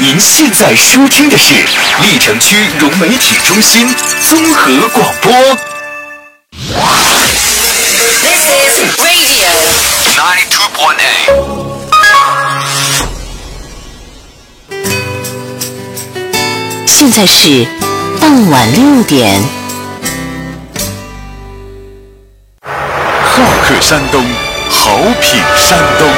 您现在收听的是历城区融媒体中心综合广播。 This is Radio 92.8。现在是傍晚6点。 好客山东，好品山东。